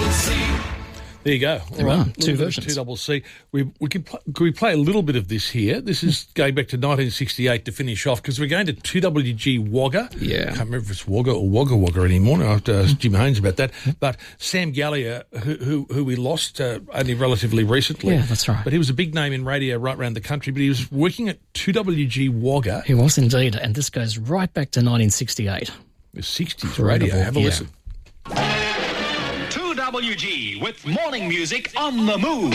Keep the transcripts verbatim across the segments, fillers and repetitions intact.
There you go. There All are right. two versions. Two double C. We we could pl- could we play a little bit of this here? This is going back to nineteen sixty-eight to finish off because we're going to two W G Wagga. Yeah. I can't remember if it's Wagga or Wagga Wagga anymore. I have to ask Jim Haynes about that. But Sam Gallia, who who, who we lost uh, only relatively recently. Yeah, that's right. But he was a big name in radio right around the country. But he was working at two W G Wagga. He was indeed, and this goes right back to nineteen sixty-eight. The sixties radio. Have a yeah. listen. two W G with morning music on the move.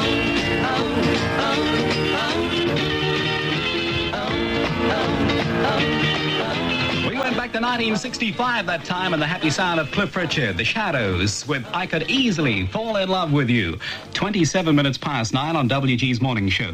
We went back to nineteen sixty-five that time and the happy sound of Cliff Richard, The Shadows, with I Could Easily Fall in Love with You. twenty-seven minutes past nine on W G's morning show.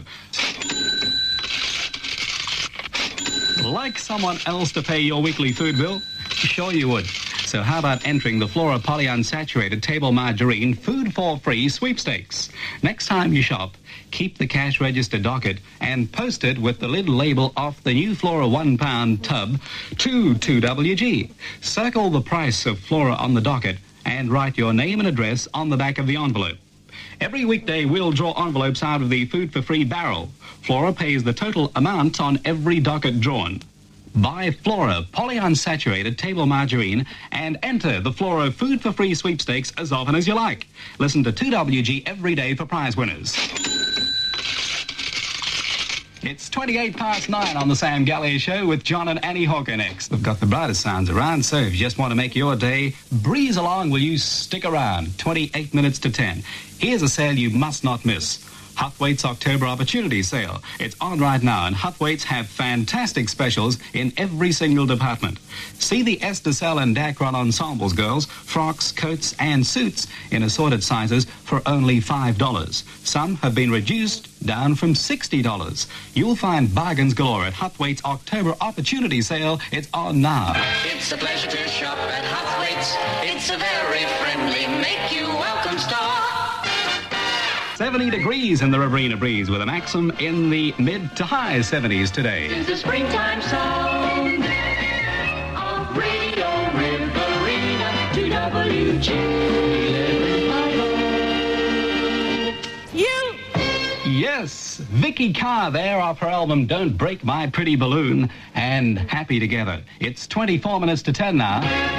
Like someone else to pay your weekly food bill? Sure you would. So how about entering the Flora Polyunsaturated Table Margarine Food for Free sweepstakes? Next time you shop, keep the cash register docket and post it with the lid label off the new Flora one pound tub to two W G. Circle the price of Flora on the docket and write your name and address on the back of the envelope. Every weekday, we'll draw envelopes out of the Food for Free barrel. Flora pays the total amount on every docket drawn. Buy Flora Polyunsaturated Table Margarine and enter the Flora Food for Free sweepstakes as often as you like. Listen to two W G every day for prize winners. It's twenty-eight past nine on the Sam Gallia Show with John and Annie Hawker next. We've got the brightest sounds around, so if you just want to make your day breeze along, will you stick around? twenty-eight minutes to ten. Here's a sale you must not miss. Huthwaite's October Opportunity Sale. It's on right now, and Huthwaite's have fantastic specials in every single department. See the Esther Cell and Dacron ensembles, girls, frocks, coats, and suits in assorted sizes for only five dollars. Some have been reduced down from sixty dollars. You'll find bargains galore at Huthwaite's October Opportunity Sale. It's on now. It's a pleasure to shop at Huthwaite's. It's a very friendly, make you welcome store. seventy degrees in the Riverina breeze with a maximum in the mid to high seventies today. It's the springtime sound of Radio Riverina, two W G. You! Yes, Vicky Carr there off her album Don't Break My Pretty Balloon and Happy Together. It's twenty-four minutes to ten now.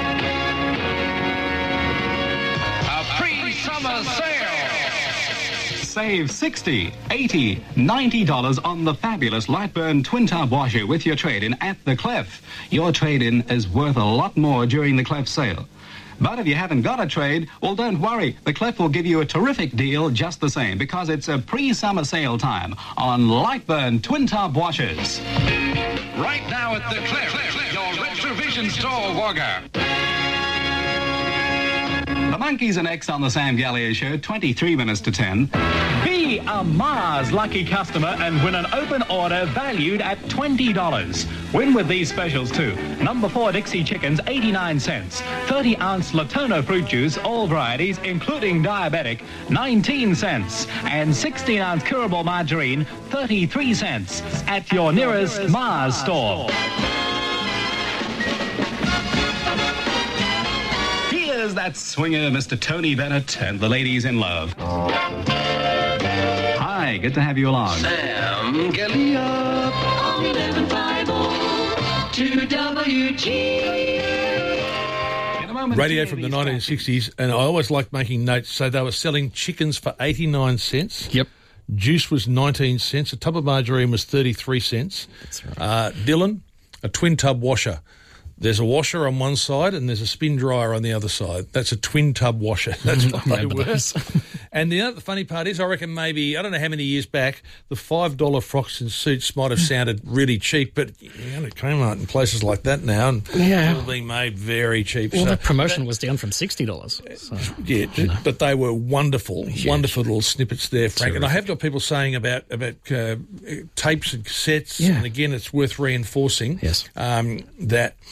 A pre-summer sale. Save sixty, eighty, ninety dollars on the fabulous Lightburn twin tub washer with your trade-in at the Clef. Your trade-in is worth a lot more during the Clef sale. But if you haven't got a trade, well, don't worry. The Clef will give you a terrific deal just the same because it's a pre-summer sale time on Lightburn twin tub washers. Right now at the Cliff, your Retrovision store, Wagga. The Monkeys are next on the Sam Gallia Show, twenty-three minutes to ten. Be a Mars lucky customer and win an open order valued at twenty dollars. Win with these specials too. Number four Dixie Chickens, eighty-nine cents. thirty ounce Latono fruit juice, all varieties, including diabetic, nineteen cents. And sixteen ounce curable margarine, thirty-three cents. At your nearest Mars store. Here's that swinger, Mister Tony Bennett, and the ladies in love. Hi, good to have you along. Sam Gallia on eleven fifty, two W G. In a moment, Radio T V from the is nineteen sixties, and I always like making notes. So they were selling chickens for eighty-nine cents. Yep. Juice was nineteen cents. A tub of margarine was thirty-three cents. That's right. Uh, Dylan, a twin tub washer. There's a washer on one side and there's a spin dryer on the other side. That's a twin tub washer. That's what they Remember were. those. And the other funny part is, I reckon maybe, I don't know how many years back, the five dollar frocks and suits might have sounded really cheap, but you know, Kmart and places like that now, and Yeah. all being made very cheap. Well, so that promotion was down from sixty dollars. So. Yeah, but they were wonderful, Yeah. wonderful little snippets there, Frank. Terrific. And I have got people saying about about uh, tapes and cassettes, Yeah. and again, it's worth reinforcing Yes. um, that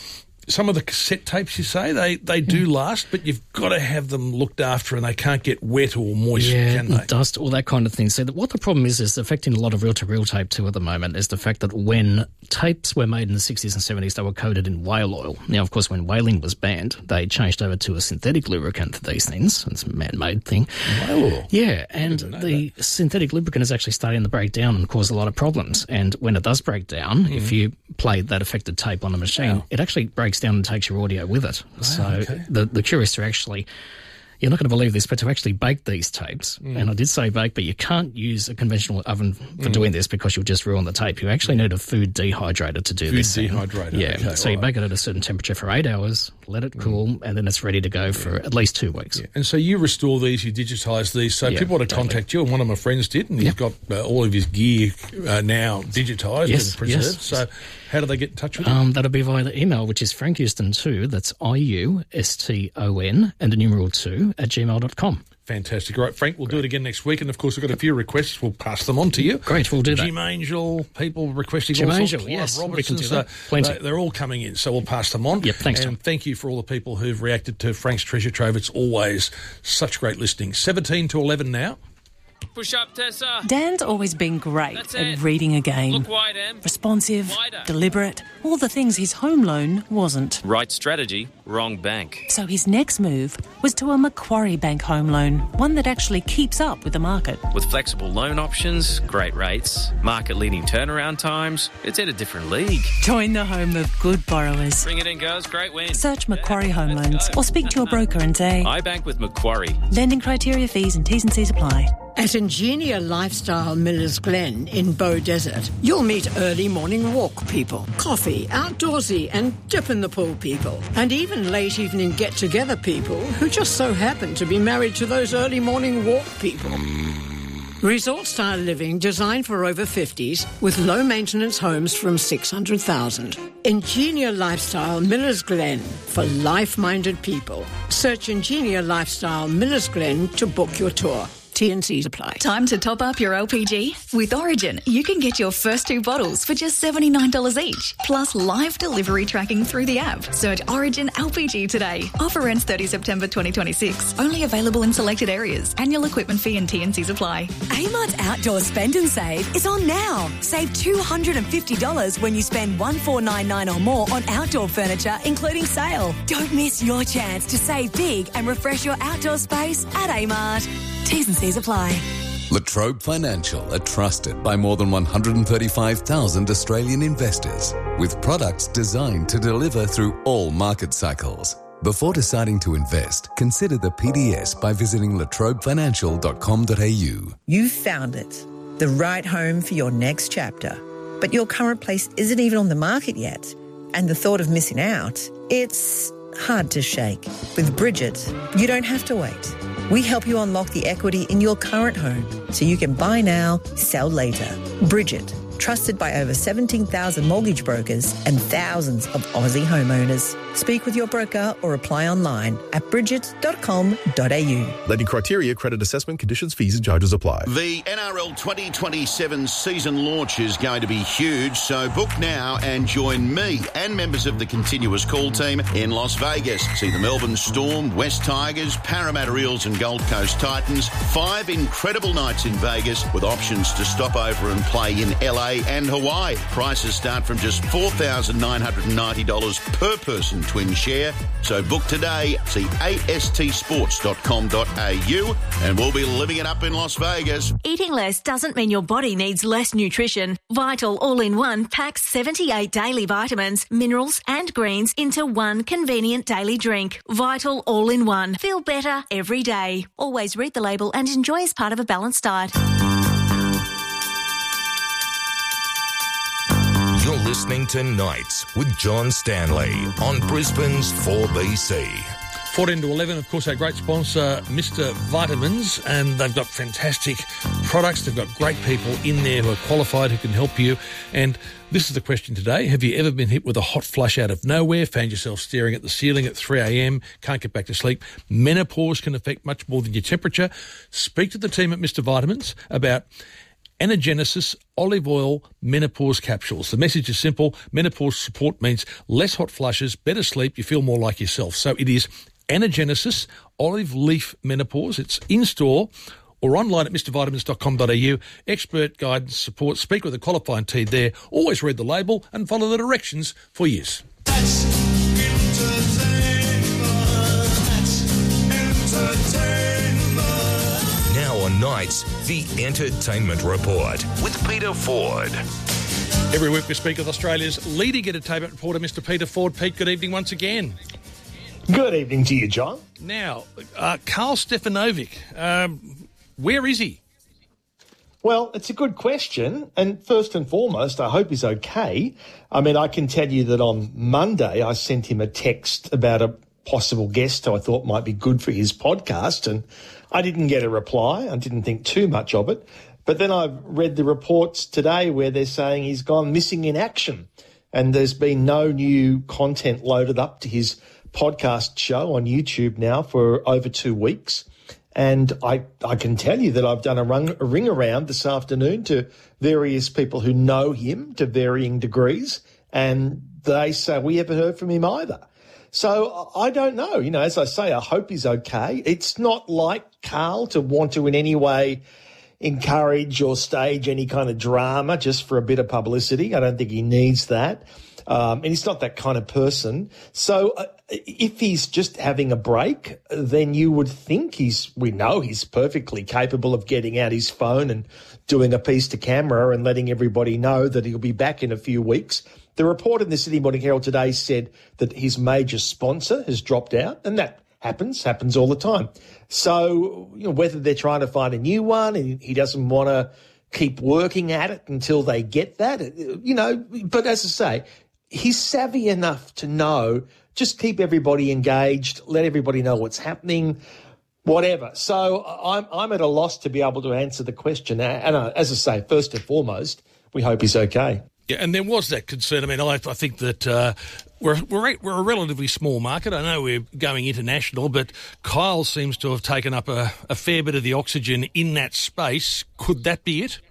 some of the cassette tapes, you say, they, they do last, but you've got to have them looked after and they can't get wet or moist, yeah, can they? Dust, all that kind of thing. So that what the problem is, is affecting a lot of reel-to-reel tape too at the moment, is the fact that when tapes were made in the sixties and seventies, they were coated in whale oil. Now, of course, when whaling was banned, they changed over to a synthetic lubricant for these things. It's a man-made thing. Whale oil? Yeah, and the that. synthetic lubricant is actually starting to break down and cause a lot of problems. And when it does break down, mm. if you play that affected tape on a machine, wow. it actually breaks down and takes your audio with it. Wow, so okay. the, the cure is to actually... You're not going to believe this, but to actually bake these tapes, mm. and I did say bake, but you can't use a conventional oven for mm. doing this because you'll just ruin the tape. You actually need a food dehydrator to do food this. Food dehydrator. Yeah, okay, so right. you bake it at a certain temperature for eight hours, let it cool, mm. and then it's ready to go for at least two weeks. Yeah. And so you restore these, you digitise these, so yeah, people want to totally. contact you, and one of my friends did, and yep. he's got uh, all of his gear uh, now digitised yes, and preserved. Yes. So how do they get in touch with you? Um, that'll be via the email, which is Frank Houston two, that's I U S T O N, and the numeral two, at gmail dot com. Fantastic. All right, Frank, we'll Great. do it again next week. And, of course, we've got a few requests. We'll pass them on to you. Great, we'll do that. Jim Angel, people requesting Jim all Angel, sorts. yes, Robertson, we can do so that. Plenty. They, they're all coming in, so we'll pass them on. Yep, thanks, And Tom. thank you for all the people who've reacted to Frank's Treasure Trove. It's always such great listening. seventeen to eleven now. Push up, Tessa. Dan's always been great That's at it. reading a game. Look wide, Em. Responsive, Wider. deliberate, all the things his home loan wasn't. Right strategy, wrong bank. So his next move was to a Macquarie Bank home loan, one that actually keeps up with the market. With flexible loan options, great rates, market-leading turnaround times, it's in a different league. Join the home of good borrowers. Bring it in, girls. Great win. Search Macquarie Home Let's Loans go. or speak to your broker and say... I bank with Macquarie. Lending criteria, fees and T's and C's apply. At Ingenia Lifestyle Millers Glen in Bow Desert, you'll meet early morning walk people, coffee, outdoorsy and dip in the pool people, and even late evening get-together people who just so happen to be married to those early morning walk people. Resort-style living designed for over fifties with low-maintenance homes from six hundred thousand dollars. Ingenia Lifestyle Millers Glen for life-minded people. Search Ingenia Lifestyle Millers Glen to book your tour. T and C's apply. Time to top up your L P G? With Origin, you can get your first two bottles for just seventy-nine dollars each, plus live delivery tracking through the app. Search Origin L P G today. Offer ends thirtieth September twenty twenty-six. Only available in selected areas. Annual equipment fee and T and C's apply. Amart's Outdoor Spend and Save is on now. Save two hundred fifty dollars when you spend one thousand four hundred ninety-nine dollars or more on outdoor furniture, including sale. Don't miss your chance to save big and refresh your outdoor space at Amart. T's and C's apply. La Trobe Financial are trusted by more than one hundred thirty-five thousand Australian investors with products designed to deliver through all market cycles. Before deciding to invest, consider the P D S by visiting la trobe financial dot com dot a u. You've found it, the right home for your next chapter. But your current place isn't even on the market yet. And the thought of missing out, it's hard to shake. With Bridget, you don't have to wait. We help you unlock the equity in your current home so you can buy now, sell later. Bridget, trusted by over seventeen thousand mortgage brokers and thousands of Aussie homeowners. Speak with your broker or apply online at bridget dot com dot a u. Lending criteria, credit assessment, conditions, fees and charges apply. The N R L twenty twenty-seven season launch is going to be huge, so book now and join me and members of the Continuous Call team in Las Vegas. See the Melbourne Storm, West Tigers, Parramatta Eels and Gold Coast Titans. Five incredible nights in Vegas with options to stop over and play in L A and Hawaii. Prices start from just four thousand nine hundred ninety dollars per person twin share. So book today. See a s t sports dot com dot a u and we'll be living it up in Las Vegas. Eating less doesn't mean your body needs less nutrition. Vital All-in-One packs seventy-eight daily vitamins, minerals and greens into one convenient daily drink. Vital All-in-One. Feel better every day. Always read the label and enjoy as part of a balanced diet. You're listening to Nights with John Stanley on Brisbane's four B C. fourteen to eleven, of course, our great sponsor, Mister Vitamins, and they've got fantastic products. They've got great people in there who are qualified, who can help you. And this is the question today. Have you ever been hit with a hot flush out of nowhere, found yourself staring at the ceiling at three a.m., can't get back to sleep? Menopause can affect much more than your temperature. Speak to the team at Mister Vitamins about Anagenesis olive oil menopause capsules. The message is simple. Menopause support means less hot flushes, better sleep, you feel more like yourself. So it is Anagenesis olive leaf menopause. It's in-store or online at mr vitamins dot com dot a u. Expert guidance, support, speak with a qualified team there. Always read the label and follow the directions for use. That's entertainment. That's entertainment. Now on Nights, the Entertainment Report with Peter Ford. Every week we speak with Australia's leading entertainment reporter, Mister Peter Ford. Pete, good evening once again. Good evening to you, John. Now, uh, Karl Stefanovic, um, where is he? Well, it's a good question. And first and foremost, I hope he's okay. I mean, I can tell you that on Monday I sent him a text about a possible guest who I thought might be good for his podcast, and I didn't get a reply. I didn't think too much of it. But then I've read the reports today where they're saying he's gone missing in action, and there's been no new content loaded up to his podcast show on YouTube now for over two weeks. And I, I can tell you that I've done a, run, a ring around this afternoon to various people who know him to varying degrees, and they say we haven't heard from him either. So I don't know. You know, as I say, I hope he's okay. It's not like Karl to want to in any way encourage or stage any kind of drama just for a bit of publicity. I don't think he needs that. Um, and he's not that kind of person. So uh, if he's just having a break, then you would think he's, we know he's perfectly capable of getting out his phone and doing a piece to camera and letting everybody know that he'll be back in a few weeks. The report in the Sydney Morning Herald today said that his major sponsor has dropped out, and that happens, happens all the time. So, you know, whether they're trying to find a new one and he doesn't want to keep working at it until they get that, you know, but as I say, he's savvy enough to know, just keep everybody engaged, let everybody know what's happening, whatever. So I'm I'm at a loss to be able to answer the question. And uh, as I say, first and foremost, we hope he's okay. Yeah, and there was that concern. I mean, I, I think that uh, we're, we're we're a relatively small market. I know we're going international, but Kyle seems to have taken up a, a fair bit of the oxygen in that space. Could that be it?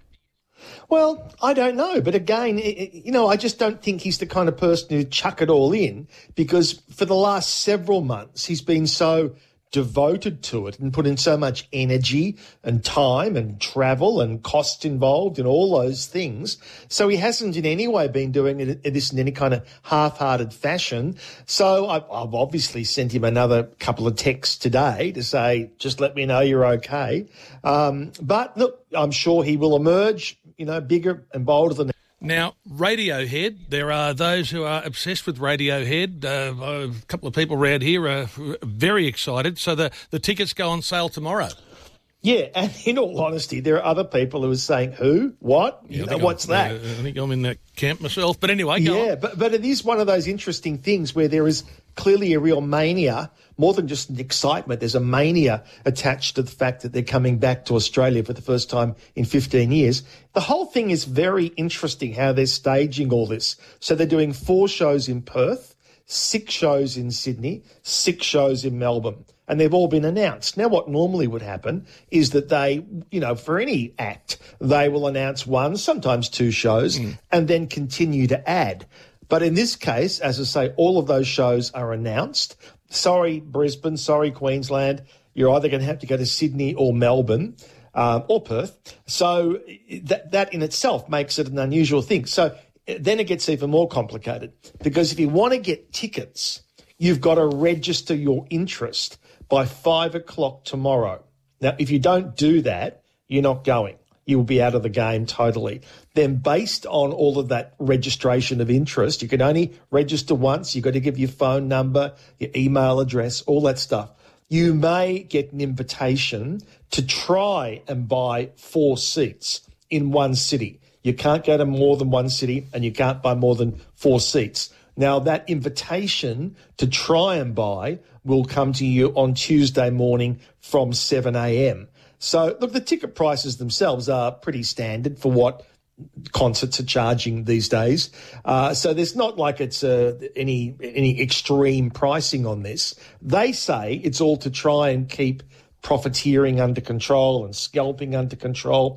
Well, I don't know. But again, you know, I just don't think he's the kind of person who'd chuck it all in, because for the last several months he's been so devoted to it and put in so much energy and time and travel and cost involved and all those things. So he hasn't in any way been doing it, this in any kind of half-hearted fashion. So I've, I've obviously sent him another couple of texts today to say, just let me know you're okay. Um, but look, I'm sure he will emerge, you know, bigger and bolder than. Now, Radiohead, there are those who are obsessed with Radiohead. Uh, a couple of people around here are very excited. So the, the tickets go on sale tomorrow. Yeah, and in all honesty, there are other people who are saying, who, what, yeah, you know, what's I'm, that? Uh, I think I'm in that camp myself. But anyway, go Yeah, on. but, but it is one of those interesting things where there is clearly a real mania, more than just an excitement. There's a mania attached to the fact that they're coming back to Australia for the first time in fifteen years. The whole thing is very interesting how they're staging all this. So they're doing four shows in Perth, six shows in Sydney, six shows in Melbourne, and they've all been announced. Now, what normally would happen is that they, you know, for any act, they will announce one, sometimes two shows, mm. and then continue to add. But in this case, as I say, all of those shows are announced. Sorry, Brisbane, sorry, Queensland, you're either going to have to go to Sydney or Melbourne um, or Perth. So that, that in itself makes it an unusual thing. So then it gets even more complicated, because if you want to get tickets, you've got to register your interest by five o'clock tomorrow. Now, if you don't do that, you're not going. You will be out of the game totally. Then based on all of that registration of interest, you can only register once. You've got to give your phone number, your email address, all that stuff. You may get an invitation to try and buy four seats in one city. You can't go to more than one city, and you can't buy more than four seats. Now, that invitation to try and buy will come to you on Tuesday morning from seven a.m. So, look, the ticket prices themselves are pretty standard for what concerts are charging these days. Uh, so there's not like it's uh, any any extreme pricing on this. They say it's all to try and keep profiteering under control and scalping under control.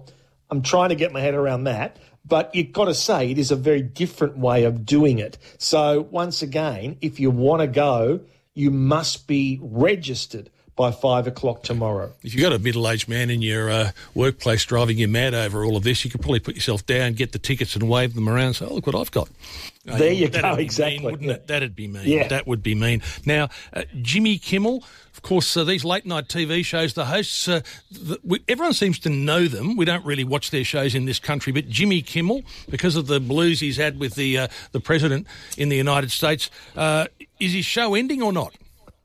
I'm trying to get my head around that. But you've got to say it is a very different way of doing it. So once again, if you want to go, you must be registered by five o'clock tomorrow. If you've got a middle-aged man in your uh, workplace driving you mad over all of this, you could probably put yourself down, get the tickets and wave them around and say, oh, look what I've got. Uh, there you go, exactly. Mean, wouldn't yeah. it? That'd be mean. Yeah. That would be mean. Now, uh, Jimmy Kimmel, of course, uh, these late-night T V shows, the hosts, uh, the, we, everyone seems to know them. We don't really watch their shows in this country, but Jimmy Kimmel, because of the blues he's had with the, uh, the president in the United States, uh, is his show ending or not?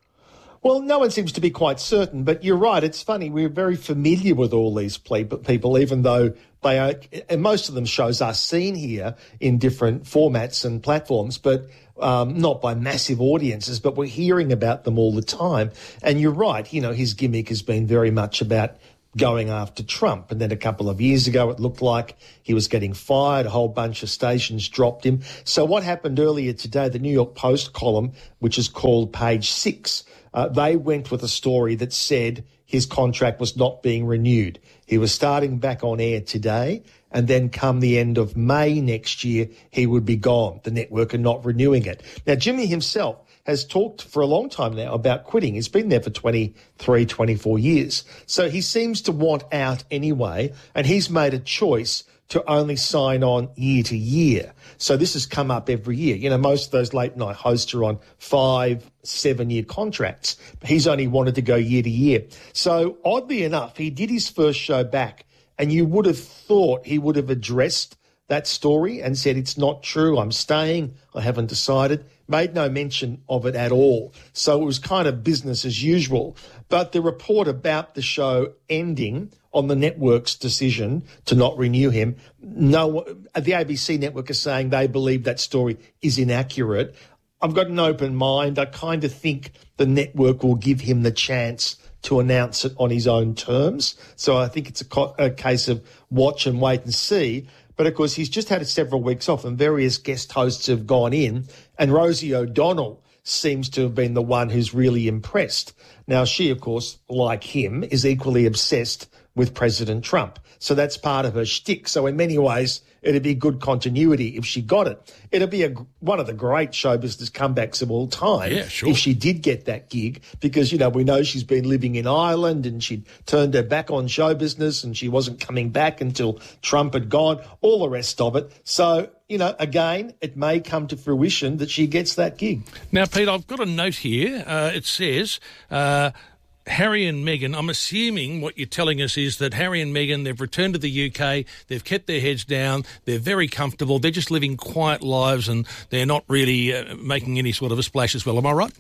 Well, no one seems to be quite certain, but you're right. It's funny. We're very familiar with all these people, even though they are, and most of them shows are seen here in different formats and platforms, but um, not by massive audiences, but we're hearing about them all the time. And you're right. You know, his gimmick has been very much about going after Trump. And then a couple of years ago, it looked like he was getting fired. A whole bunch of stations dropped him. So what happened earlier today, the New York Post column, which is called Page Six, Uh, they went with a story that said his contract was not being renewed. He was starting back on air today, and then come the end of May next year, he would be gone. The network are not renewing it. Now, Jimmy himself has talked for a long time now about quitting. He's been there for twenty-three, twenty-four years. So he seems to want out anyway, and he's made a choice to only sign on year to year. So this has come up every year. You know, most of those late night hosts are on five, seven year contracts. He's only wanted to go year to year. So oddly enough, he did his first show back, and you would have thought he would have addressed that story and said, it's not true, I'm staying, I haven't decided. Made no mention of it at all. So it was kind of business as usual. But the report about the show ending on the network's decision to not renew him, no, the A B C network is saying they believe that story is inaccurate. I've got an open mind. I kind of think the network will give him the chance to announce it on his own terms. So I think it's a, co- a case of watch and wait and see. But, of course, he's just had several weeks off and various guest hosts have gone in, and Rosie O'Donnell seems to have been the one who's really impressed. Now, she, of course, like him, is equally obsessed with President Trump. So that's part of her shtick. So in many ways, it'd be good continuity if she got it. It'd be a, one of the great show business comebacks of all time yeah, sure. if she did get that gig, because, you know, we know she's been living in Ireland and she'd turned her back on show business and she wasn't coming back until Trump had gone, all the rest of it. So, you know, again, it may come to fruition that she gets that gig. Now, Pete, I've got a note here. Uh, it says... Uh, Harry and Meghan, I'm assuming what you're telling us is that Harry and Meghan, they've returned to the U K, they've kept their heads down, they're very comfortable, they're just living quiet lives and they're not really uh, making any sort of a splash as well. Am I right?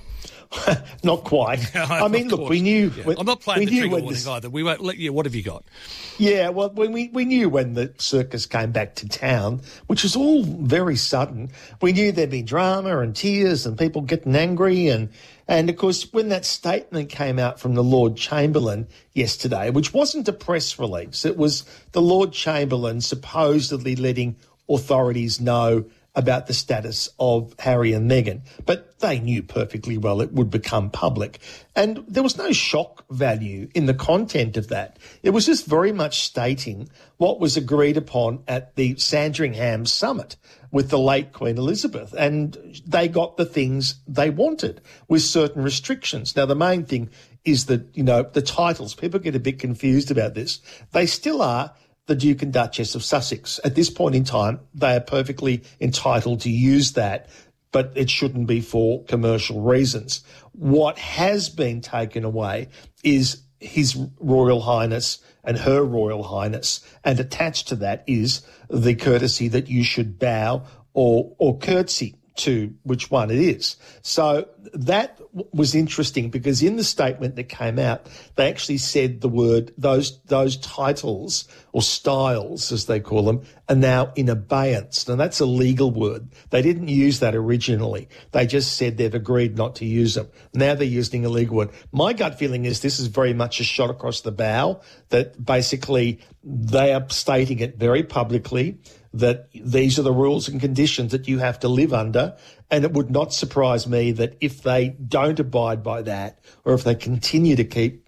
Not quite. I mean, look, we knew... Yeah. When, I'm not playing we the knew trigger when warning this, either. We won't let you... What have you got? Yeah, well, when we, we knew when the circus came back to town, which was all very sudden, we knew there'd be drama and tears and people getting angry. And, and of course, when that statement came out from the Lord Chamberlain yesterday, which wasn't a press release, it was the Lord Chamberlain supposedly letting authorities know about the status of Harry and Meghan, but they knew perfectly well it would become public. And there was no shock value in the content of that. It was just very much stating what was agreed upon at the Sandringham summit with the late Queen Elizabeth. And they got the things they wanted with certain restrictions. Now, the main thing is that, you know, the titles, people get a bit confused about this. They still are the Duke and Duchess of Sussex. At this point in time, they are perfectly entitled to use that, but it shouldn't be for commercial reasons. What has been taken away is His Royal Highness and Her Royal Highness, and attached to that is the courtesy that you should bow or, or curtsy to which one it is. So that was interesting because in the statement that came out, they actually said the word, those those titles or styles, as they call them, are now in abeyance. Now, that's a legal word. They didn't use that originally. They just said they've agreed not to use them. Now they're using a legal word. My gut feeling is this is very much a shot across the bow, that basically they are stating it very publicly, that these are the rules and conditions that you have to live under. And it would not surprise me that if they don't abide by that, or if they continue to keep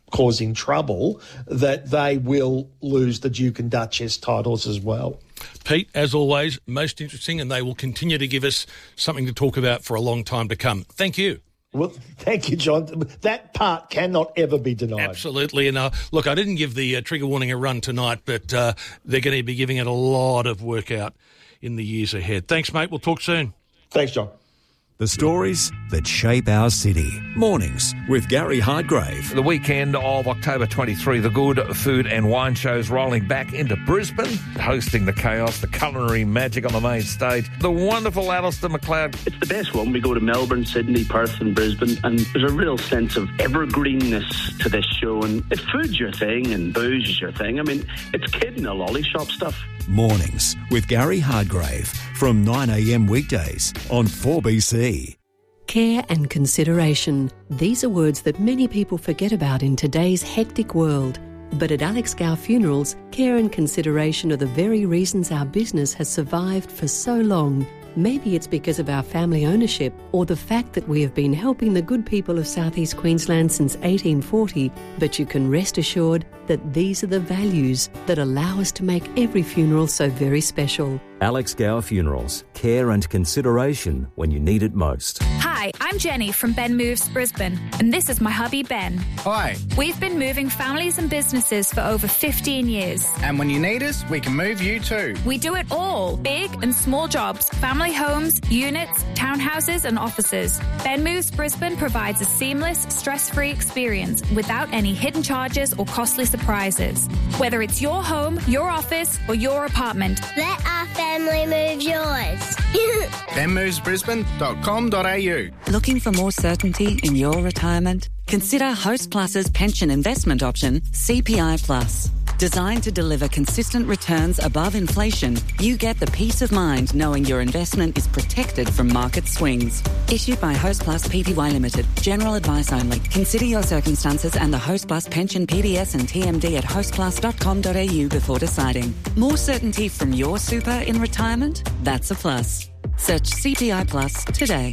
causing trouble, that they will lose the Duke and Duchess titles as well. Pete, as always, most interesting, and they will continue to give us something to talk about for a long time to come. Thank you. Well, thank you, John. That part cannot ever be denied. Absolutely. And uh, look, I didn't give the uh, trigger warning a run tonight, but uh, they're going to be giving it a lot of work out in the years ahead. Thanks, mate. We'll talk soon. Thanks, John. The stories that shape our city. Mornings with Gary Hardgrave. The weekend of October twenty-third, the Good Food and Wine Show's rolling back into Brisbane, hosting the chaos, the culinary magic on the main stage. The wonderful Alistair McLeod. It's the best one. We go to Melbourne, Sydney, Perth and Brisbane, and there's a real sense of evergreenness to this show. And if food's your thing and booze is your thing, I mean, it's kid in a lolly shop stuff. Mornings with Gary Hardgrave from nine a.m. weekdays on four B C. Care and consideration. These are words that many people forget about in today's hectic world. But at Alex Gow Funerals, care and consideration are the very reasons our business has survived for so long. Maybe it's because of our family ownership or the fact that we have been helping the good people of South East Queensland since eighteen forty, but you can rest assured that these are the values that allow us to make every funeral so very special. Alex Gower Funerals. Care and consideration when you need it most. Hi, I'm Jenny from Ben Moves Brisbane, and this is my hubby Ben. Hi. We've been moving families and businesses for over fifteen years. And when you need us, we can move you too. We do it all. Big and small jobs, family homes, units, townhouses and offices. Ben Moves Brisbane provides a seamless, stress-free experience without any hidden charges or costly surprises. Whether it's your home, your office or your apartment. Let our family move yours. ben moves brisbane dot com dot a u. Looking for more certainty in your retirement? Consider Host Plus's pension investment option, C P I Plus. Designed to deliver consistent returns above inflation, you get the peace of mind knowing your investment is protected from market swings. Issued by Host Plus Pty Limited. General advice only. Consider your circumstances and the Host Plus pension P D S and T M D at host plus dot com dot a u before deciding. More certainty from your super in retirement? That's a plus. Search C P I Plus today.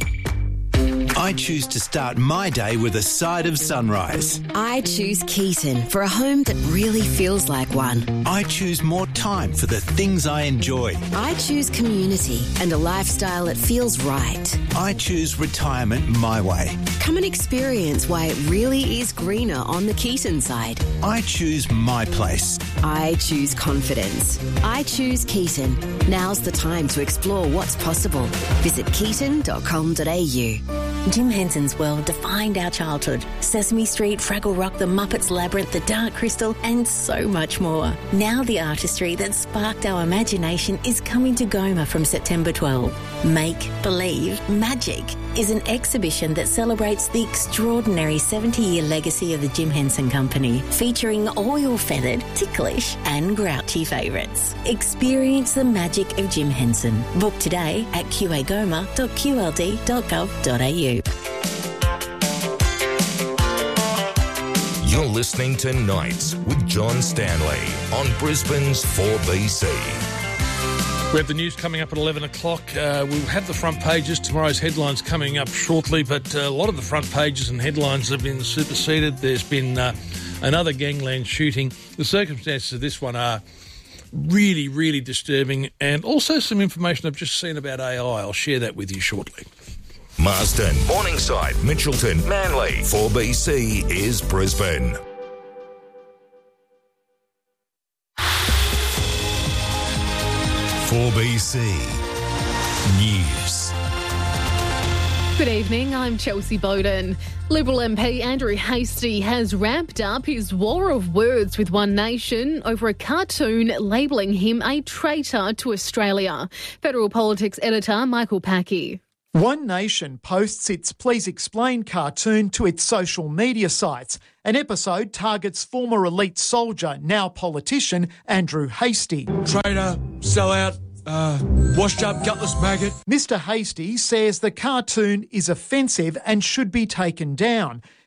I choose to start my day with a side of sunrise. I choose Keaton for a home that really feels like one. I choose more time for the things I enjoy. I choose community and a lifestyle that feels right. I choose retirement my way. Come and experience why it really is greener on the Keaton side. I choose my place. I choose confidence. I choose Keaton. Now's the time to explore what's possible. Visit keaton dot com dot a u. Jim Henson's World defined our childhood. Sesame Street, Fraggle Rock, The Muppets Labyrinth, The Dark Crystal, and so much more. Now the artistry that sparked our imagination is coming to Goma from September twelfth. Make Believe Magic is an exhibition that celebrates the extraordinary seventy-year legacy of the Jim Henson Company, featuring all your feathered, ticklish and grouchy favourites. Experience the magic of Jim Henson. Book today at q a goma dot q l d dot gov dot a u. You're listening to Nights with John Stanley on Brisbane's four B C. We have the news coming up at eleven o'clock. Uh, we'll have the front pages. Tomorrow's headlines coming up shortly, but uh, a lot of the front pages and headlines have been superseded. There's been uh, another gangland shooting. The circumstances of this one are really, really disturbing, and also some information I've just seen about A I. I'll share that with you shortly. Marsden, Morningside, Mitchelton, Manly. four B C is Brisbane. four B C News. Good evening, I'm Chelsea Bowden. Liberal M P Andrew Hastie has ramped up his war of words with One Nation over a cartoon labelling him a traitor to Australia. Federal Politics editor Michael Packey. One Nation posts its Please Explain cartoon to its social media sites. An episode targets former elite soldier, now politician, Andrew Hastie. Traitor, sellout, uh, washed-up gutless maggot. Mister Hastie says the cartoon is offensive and should be taken down.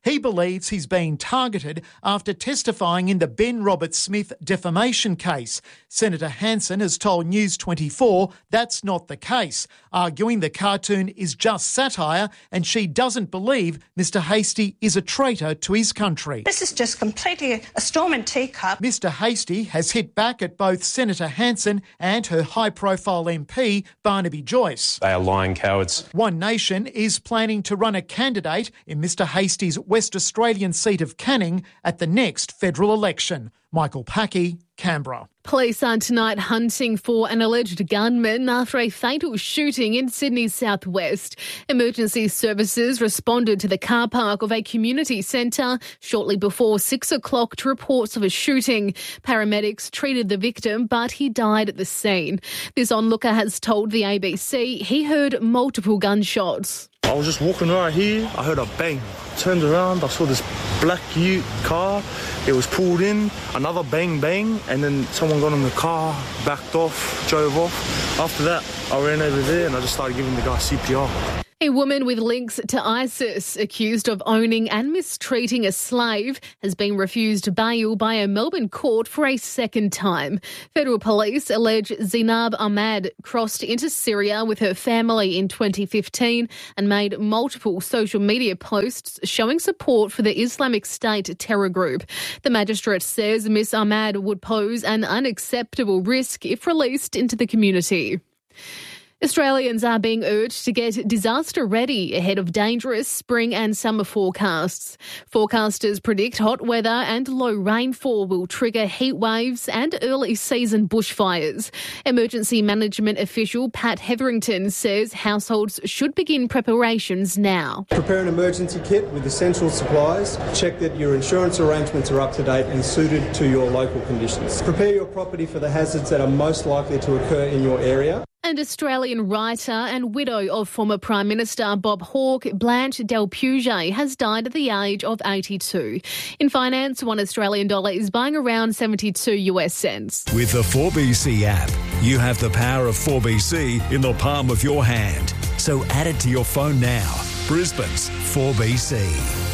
He believes he's been targeted after testifying in the Ben Roberts-Smith defamation case. Senator Hanson has told News twenty-four that's not the case, arguing the cartoon is just satire and she doesn't believe Mister Hastie is a traitor to his country. This is just completely a storm and teacup. Mister Hastie has hit back at both Senator Hanson and her high-profile M P, Barnaby Joyce. They are lying cowards. One Nation is planning to run a candidate in Mister Hastie's West Australian seat of Canning at the next federal election. Michael Packey, Canberra. Police are tonight hunting for an alleged gunman after a fatal shooting in Sydney's southwest. Emergency services responded to the car park of a community centre shortly before six o'clock to reports of a shooting. Paramedics treated the victim, but he died at the scene. This onlooker has told the A B C he heard multiple gunshots. I was just walking right here. I heard a bang. Turned around. I saw this black ute car. It was pulled in. Another bang, bang. And then someone got in the car, backed off, drove off. After that, I ran over there and I just started giving the guy C P R. A woman with links to ISIS accused of owning and mistreating a slave has been refused bail by a Melbourne court for a second time. Federal police allege Zainab Ahmad crossed into Syria with her family in twenty fifteen and made multiple social media posts showing support for the Islamic State terror group. The magistrate says Miss Ahmad would pose an unacceptable risk if released into the community. Australians are being urged to get disaster ready ahead of dangerous spring and summer forecasts. Forecasters predict hot weather and low rainfall will trigger heat waves and early season bushfires. Emergency management official Pat Hetherington says households should begin preparations now. Prepare an emergency kit with essential supplies. Check that your insurance arrangements are up to date and suited to your local conditions. Prepare your property for the hazards that are most likely to occur in your area. And Australian writer and widow of former Prime Minister Bob Hawke, Blanche Del Puget, has died at the age of eighty-two. In finance, one Australian dollar is buying around seventy-two US cents. With the four B C app, you have the power of four B C in the palm of your hand. So add it to your phone now. Brisbane's four B C.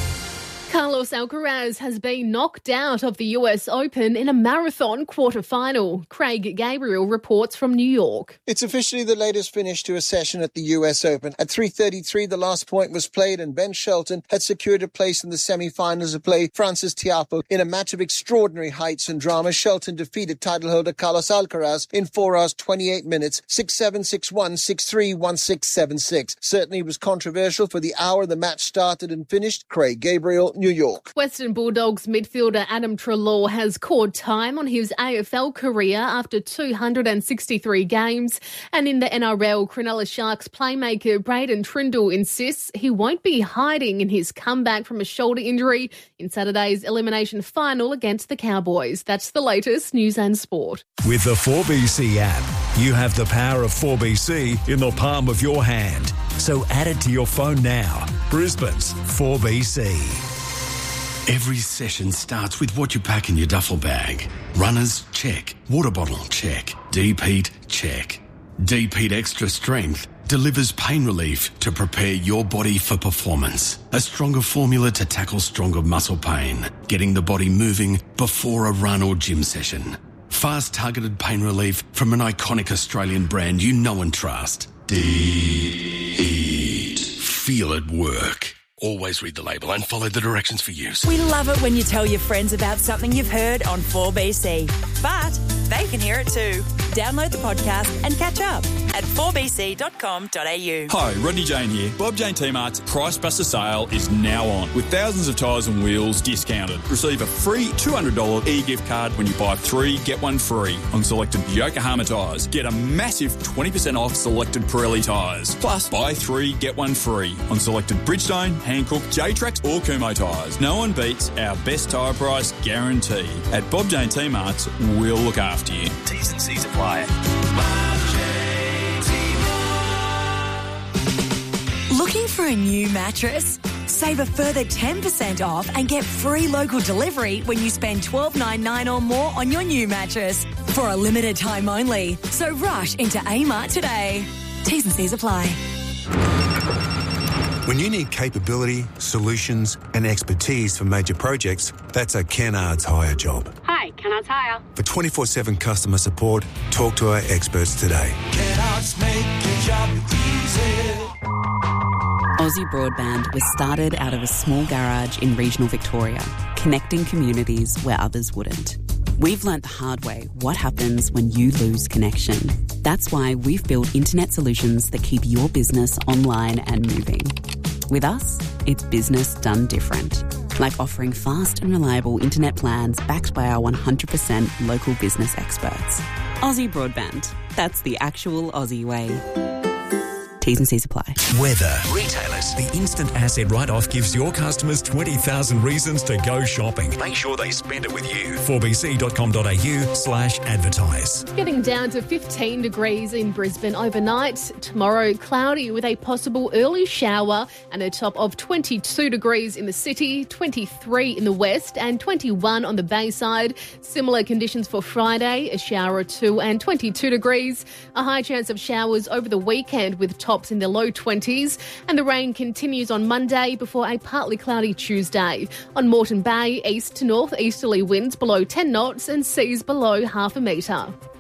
Carlos Alcaraz has been knocked out of the U S Open in a marathon quarter-final. Craig Gabriel reports from New York. It's officially the latest finish to a session at the U S Open. At three thirty-three, the last point was played and Ben Shelton had secured a place in the semi-finals of play Francis Tiafoe. In a match of extraordinary heights and drama, Shelton defeated title holder Carlos Alcaraz in four hours, twenty-eight minutes, six seven, six one, six three, one six, seven six. Certainly was controversial for the hour the match started and finished. Craig Gabriel, New York. Western Bulldogs midfielder Adam Treloar has called time on his A F L career after two hundred sixty-three games. And in the N R L, Cronulla Sharks playmaker Braden Trindle insists he won't be hiding in his comeback from a shoulder injury in Saturday's elimination final against the Cowboys. That's the latest news and sport. With the four B C app, you have the power of four B C in the palm of your hand. So add it to your phone now. Brisbane's four B C. Every session starts with what you pack in your duffel bag. Runners, check. Water bottle, check. Deep heat, check. Deep Heat Extra Strength delivers pain relief to prepare your body for performance. A stronger formula to tackle stronger muscle pain, getting the body moving before a run or gym session. Fast targeted pain relief from an iconic Australian brand you know and trust. Deep Heat. Feel it work. Always read the label and follow the directions for use. We love it when you tell your friends about something you've heard on four B C. But they can hear it too. Download the podcast and catch up at four b c dot com dot a u. Hi, Rodney Jane here. Bob Jane T-Mart's Price Buster sale is now on with thousands of tyres and wheels discounted. Receive a free two hundred dollars e-gift card when you buy three, get one free on selected Yokohama tyres. Get a massive twenty percent off selected Pirelli tyres. Plus, buy three, get one free on selected Bridgestone, Hankook, J-Trax or Kumho tyres. No one beats our best tyre price guarantee. At Bob Jane T-Mart's, we'll look after you. T's and C's apply. Looking for a new mattress? Save a further ten percent off and get free local delivery when you spend twelve dollars ninety-nine or more on your new mattress. For a limited time only. So rush into Amart today. T's and C's apply. When you need capability, solutions and expertise for major projects, that's a Kennards Hire job. Hi, Kennards Hire. For twenty-four seven customer support, talk to our experts today. Kennards make your job easy. Aussie Broadband was started out of a small garage in regional Victoria, connecting communities where others wouldn't. We've learnt the hard way what happens when you lose connection. That's why we've built internet solutions that keep your business online and moving. With us, it's business done different, like offering fast and reliable internet plans backed by our one hundred percent local business experts. Aussie Broadband, that's the actual Aussie way. T's and C's apply. Weather. Retailers. The instant asset write-off gives your customers twenty thousand reasons to go shopping. Make sure they spend it with you. four b c dot com dot a u slash advertise. Getting down to fifteen degrees in Brisbane overnight. Tomorrow, cloudy with a possible early shower and a top of twenty-two degrees in the city, twenty-three in the west and twenty-one on the Bayside. Similar conditions for Friday, a shower or two and twenty-two degrees. A high chance of showers over the weekend with top in the low twenties, and the rain continues on Monday before a partly cloudy Tuesday. On Moreton Bay, east to north easterly winds below ten knots and seas below half a metre.